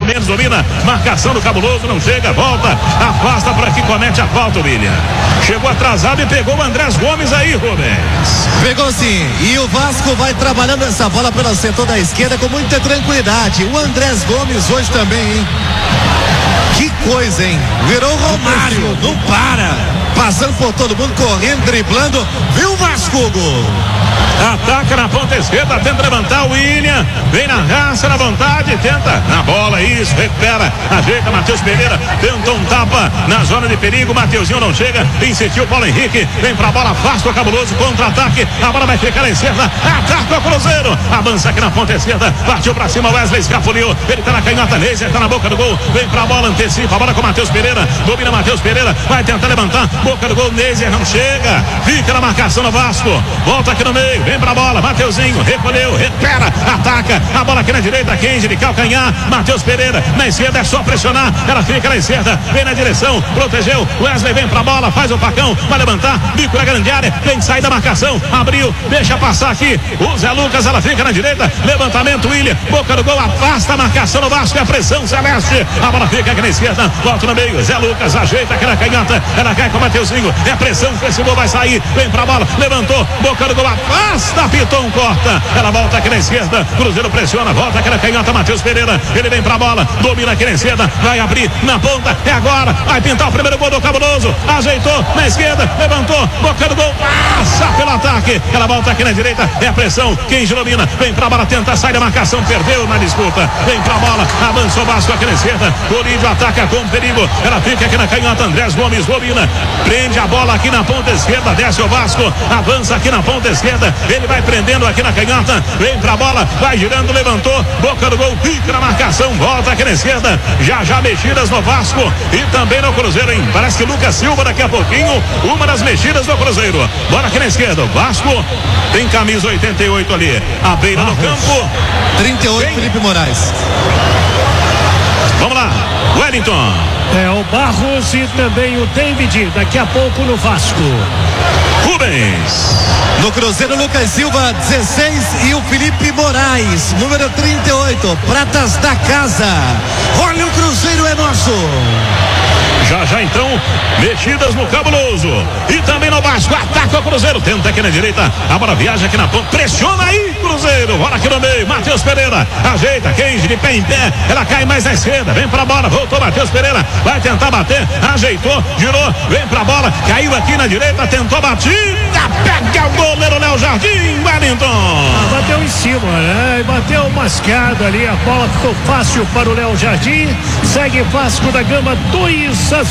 Mendes domina, marcação do Cabuloso, não chega, volta, afasta por aqui, comete a falta, William. Chegou atrasado e pegou o Andrés Gomes aí, Rubens. Pegou sim, e o Vasco vai trabalhando essa bola pelo setor da esquerda com muita tranquilidade. O Andrés Gomes hoje também, hein? Que coisa, hein? Virou Romário, não para. Passando por todo mundo, correndo, driblando. Viu o Vasco, gol. Ataca na ponta esquerda, tenta levantar o William, vem na raça, na vontade, tenta na bola, isso, recupera, ajeita Matheus Pereira, tenta um tapa na zona de perigo, Mateuzinho não chega, insistiu o Paulo Henrique, vem pra bola, afasta o Cabuloso, contra-ataque, a bola vai ficar na esquerda, ataca o Cruzeiro, avança aqui na ponta esquerda, partiu pra cima, Wesley escapuliu, ele tá na canhota, Neiser tá na boca do gol, vem pra bola, antecipa, a bola com Matheus Pereira, domina Matheus Pereira, vai tentar levantar, boca do gol, Neiser não chega, fica na marcação no Vasco, volta aqui no meio, vem pra bola, Mateuzinho, recolheu, recupera, ataca, a bola aqui na direita, Kenji de calcanhar, Matheus Pereira, na esquerda é só pressionar, ela fica na esquerda, vem na direção, protegeu, Wesley vem pra bola, faz o facão, vai levantar, bico na grande área, vem sair da marcação, abriu, deixa passar aqui, o Zé Lucas, ela fica na direita, levantamento, William, boca do gol, afasta a marcação no Vasco, a pressão celeste, a bola fica aqui na esquerda, volta no meio, Zé Lucas, ajeita aqui na canhota, ela cai com o Mateuzinho, é pressão, esse gol vai sair, vem pra bola, levantou, boca do gol, afasta, Piton corta, ela volta aqui na esquerda, Cruzeiro pressiona, volta aqui na canhota, Matheus Pereira, ele vem pra bola, domina aqui na esquerda, vai abrir na ponta, é agora, vai pintar o primeiro gol do Cabuloso, ajeitou na esquerda, levantou, boca do gol, passa pelo ataque, ela volta aqui na direita, é a pressão, quem domina, vem pra bola, tenta sair da marcação, perdeu na disputa, vem pra bola, avança o Vasco aqui na esquerda, Bolídio ataca com perigo, ela fica aqui na canhota, Andrés Gomes domina, prende a bola aqui na ponta esquerda, desce o Vasco, avança aqui na ponta esquerda, ele vai prendendo aqui na canhota, vem pra bola, vai girando, levantou, boca do gol, fica na marcação, volta aqui na esquerda, já mexidas no Vasco e também no Cruzeiro, hein? Parece que Lucas Silva daqui a pouquinho, uma das mexidas do Cruzeiro, bora aqui na esquerda, o Vasco tem camisa 88 ali, a beira do campo, 38, vem. Felipe Moraes. Vamos lá, Wellington. O Barros e também o David, daqui a pouco no Vasco. Rubens. No Cruzeiro, Lucas Silva, 16 e o Felipe Moraes, número 38, pratas da casa. Olha, o Cruzeiro é nosso. Já então, mexidas no Cabuloso e também no Vasco, ataca o Cruzeiro, tenta aqui na direita, a bola viaja aqui na ponta, pressiona aí Cruzeiro, bora aqui no meio, Matheus Pereira, ajeita, Kenji de pé em pé, ela cai mais à esquerda, vem pra bola, voltou Matheus Pereira, vai tentar bater, ajeitou, girou, vem pra bola, caiu aqui na direita, tentou batida, pega o goleiro Léo Jardim, Wellington. Bateu em cima, né? Bateu mascado ali, a bola ficou fácil para o Léo Jardim, segue Vasco da Gama 2-0,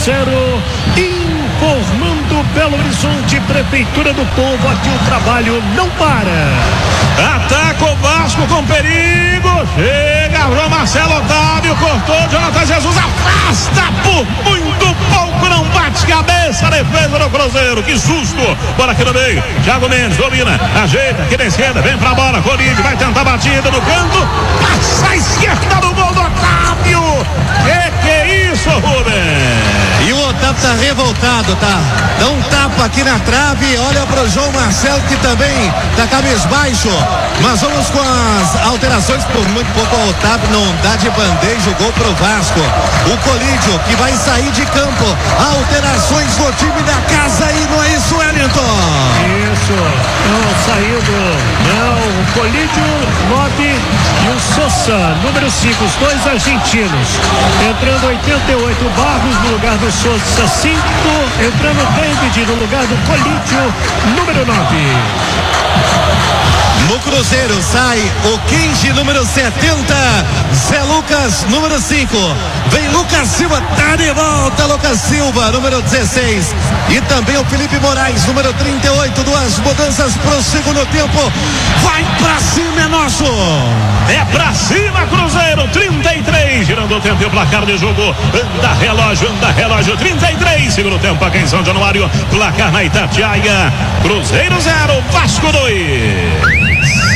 informando Belo Horizonte, Prefeitura do Povo, aqui o trabalho não para. Ataca o Vasco com perigo, chega João Marcelo Otávio, cortou, Jonathan Jesus afasta por muito pouco, não bate cabeça, a defesa do Cruzeiro, que susto, bola aqui no meio, Thiago Mendes domina, ajeita aqui na esquerda, vem pra bola, Corinthians vai tentar batida no canto, passa a esquerda do gol do Otávio, que é isso, Rubens? E o Otávio tá revoltado, tá? Dá um tapa aqui na trave, olha pro João Marcelo que também tá cabisbaixo, mas vamos com as alterações, por muito pouco o Otávio não dá de bandeja o gol pro Vasco, o Colídio que vai sair de campo, alterações no time da casa e não é isso, Wellington? Isso, não, saindo, não, o Colídio 9 e o Sosa, número 5, os dois argentinos, entrando 88, o Barros no lugar do Sosa 5, entrando o David no lugar do Colídio, número 9. No Cruzeiro sai o Kenji, número 70, Zé Lucas, número 5, vem Lucas Silva, tá de volta Lucas Silva, número 16, e também o Felipe Moraes, número 38, duas mudanças pro segundo tempo, vai pra cima, é nosso! É pra cima, Cruzeiro, 33, girando o tempo e o placar de jogo, anda relógio, 33, segundo tempo aqui em São Januário, placar na Itatiaia, Cruzeiro 0, Vasco 2.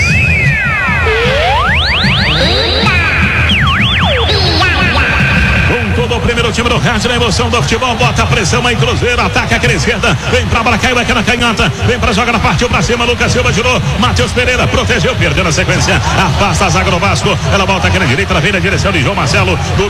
Todo o primeiro time do rádio na emoção do futebol, bota a pressão aí, Cruzeiro, ataca aqui na esquerda, vem pra bola, caiu aqui na canhota, vem pra jogar, partiu pra cima, Lucas Silva girou, Matheus Pereira protegeu, perdeu na sequência, afasta a zaga do Vasco, ela volta aqui na direita, ela vem na direção de João Marcelo,